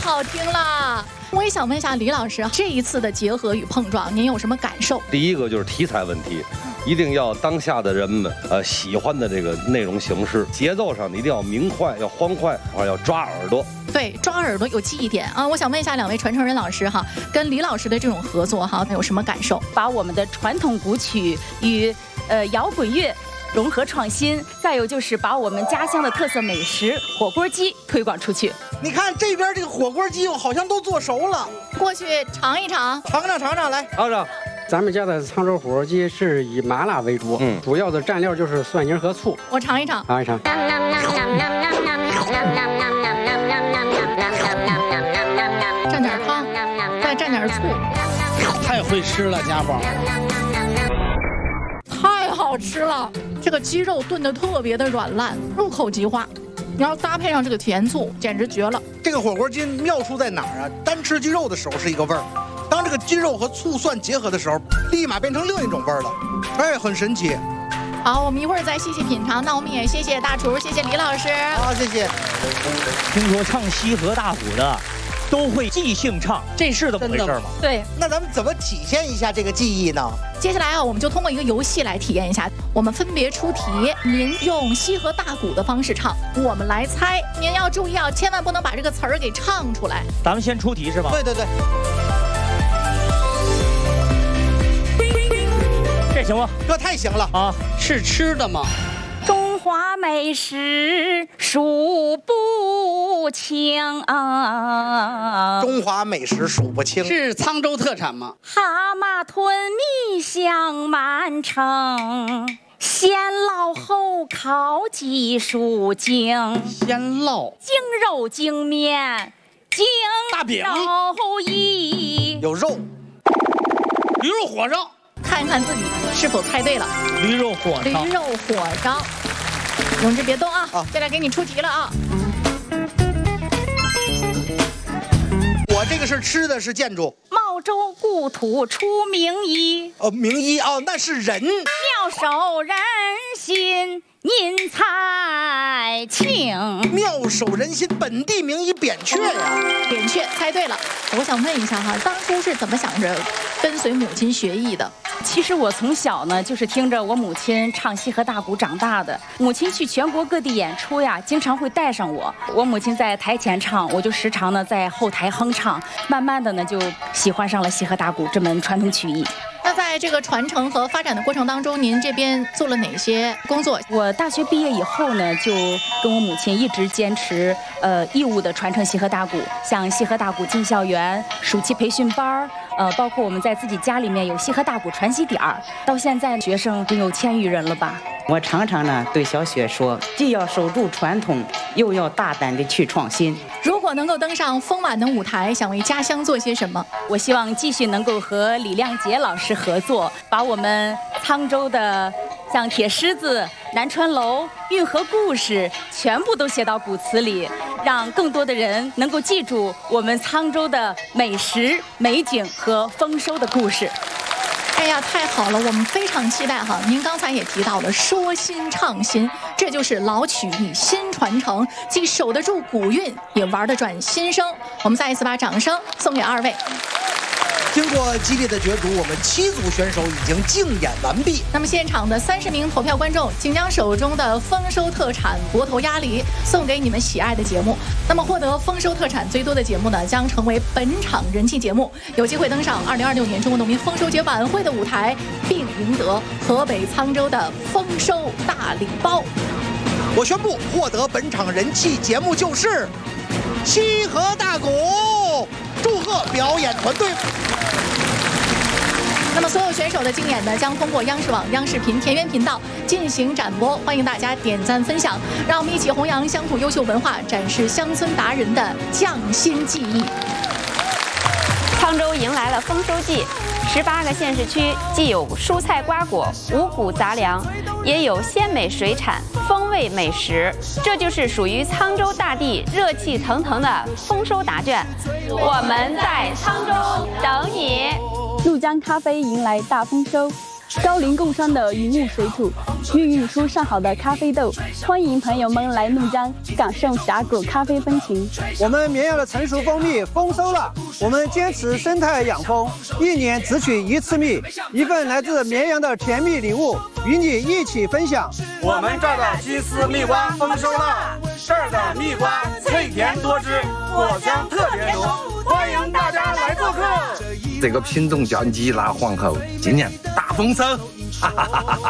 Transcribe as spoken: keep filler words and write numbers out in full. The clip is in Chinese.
好听了。我也想问一下李老师，这一次的结合与碰撞，您有什么感受？ 第一个就是题材问题，一定要当下的人们呃喜欢的这个内容形式，节奏上一定要明快，要欢快，还要抓耳朵。 对，抓耳朵有记忆点啊！我想问一下两位传承人老师哈，跟李老师的这种合作哈，有什么感受？ 把我们的传统古曲与呃摇滚乐融合创新，再有就是把我们家乡的特色美食火锅鸡推广出去。 你看这边这个火锅鸡好像都做熟了， 过去尝一尝， 尝尝尝尝来， 尝尝。 咱们家的沧州火锅鸡是以麻辣为主，嗯，主要的蘸料就是蒜泥和醋。 我尝一尝， 尝一尝。 蘸点汤，再蘸点醋。 太会吃了，家宝。 太好吃了，这个鸡肉炖得特别的软烂，入口即化。你要搭配上这个甜醋，简直绝了。 这个火锅鸡妙处在哪儿啊？单吃鸡肉的时候是一个味儿，当这个鸡肉和醋蒜结合的时候，立马变成另一种味儿了，哎，很神奇。 好，我们一会儿再细细品尝。那我们也谢谢大厨，谢谢李老师。 好，谢谢。 听说唱西河大鼓的都会即兴唱，这是怎么回事吗？ 对， 那咱们怎么体现一下这个技艺呢？ 接下来啊，我们就通过一个游戏来体验一下。我们分别出题，您用西河大鼓的方式唱，我们来猜。您要注意啊，千万不能把这个词儿给唱出来。 咱们先出题是吧？ 对对对。 这行吗？ 这太行了啊！ 是吃的吗？ 中华美食数不清啊！ 中华美食数不清， 是沧州特产吗？ 蛤蟆吞蜜香满城，先烙后烤鸡属精， 先烙精肉精面精大饼肉衣， 有肉， 驴肉火烧。 看一看自己是否猜对了。 驴肉火烧， 驴肉火烧。永志别动啊！啊，再来给你出题了啊！ 我这个是吃的，是建筑。 茂州故土出名医。 哦，名医哦，那是人。 妙手仁心，您才请。 妙手仁心，本地名医扁鹊呀。 扁鹊猜对了。我想问一下哈，当初是怎么想着跟随母亲学艺的？ 其实我从小呢，就是听着我母亲唱西河大鼓长大的。母亲去全国各地演出呀，经常会带上我。我母亲在台前唱，我就时常呢在后台哼唱。慢慢的呢，就喜欢上了西河大鼓这门传统曲艺。 那在这个传承和发展的过程当中，您这边做了哪些工作？ 我大学毕业以后呢，就跟我母亲一直坚持呃义务的传承西河大鼓，像西河大鼓进校园、暑期培训班，呃，包括我们在自己家里面有西河大鼓传习点儿，到现在学生都有千余人了吧。 我常常呢对小雪说，既要守住传统，又要大胆的去创新。 如果能够登上丰满的舞台，想为家乡做些什么？ 我希望继续能够和李亮杰老师合作，把我们沧州的像铁狮子、南川楼、运河故事全部都写到鼓词里，让更多的人能够记住我们沧州的美食、美景和丰收的故事。 哎呀，太好了，我们非常期待哈。您刚才也提到了说新唱新，这就是老曲艺新传承，既守得住古韵，也玩得转新声。我们再一次把掌声送给二位。 经过激烈的角逐，我们七组选手已经竞演完毕。 那么现场的三十名投票观众，请将手中的丰收特产博头鸭梨送给你们喜爱的节目。那么获得丰收特产最多的节目呢，将成为本场人气节目，有机会登上二零二六年中国农民丰收节晚会的舞台，并赢得河北沧州的丰收大礼包。 我宣布，获得本场人气节目就是西河大鼓，祝贺表演团队。 那么所有选手的竞演呢，将通过央视网、央视频、田园频道进行展播，欢迎大家点赞分享，让我们一起弘扬乡土优秀文化，展示乡村达人的匠心技艺。 沧州迎来了丰收季，十八个县市区既有蔬菜瓜果、五谷杂粮，也有鲜美水产、风味美食，这就是属于沧州大地热气腾腾的丰收答卷。我们在沧州等你。 怒江咖啡迎来大丰收， 高陵贡山的云雾水土，孕育出上好的咖啡豆。欢迎朋友们来怒江感受峡谷咖啡风情。 我们绵阳的成熟蜂蜜丰收了，我们坚持生态养蜂，一年只取一次蜜，一份来自绵阳的甜蜜礼物，与你一起分享。 我们这儿的鸡丝蜜瓜丰收了，这儿的蜜瓜脆甜多汁，果香特别浓，欢迎大家来做客。 这个品种叫吉拉皇后，今年大丰收，哈哈哈哈。